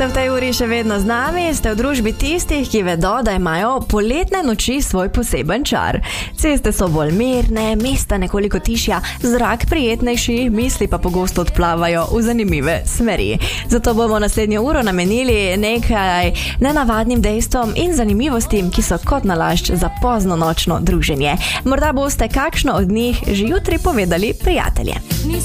Ste v tej uri še vedno z nami, ste v družbi tistih, ki vedo, da imajo poletne noči svoj poseben čar. Ceste so bolj mirne, mesta nekoliko tišja, zrak prijetnejši, misli pa pogosto odplavajo v zanimive smeri. Zato bomo naslednjo uro namenili nekaj nenavadnim dejstvom in zanimivostim, ki so kot nalašč za pozno nočno druženje. Morda boste kakšno od njih že jutri povedali prijatelje.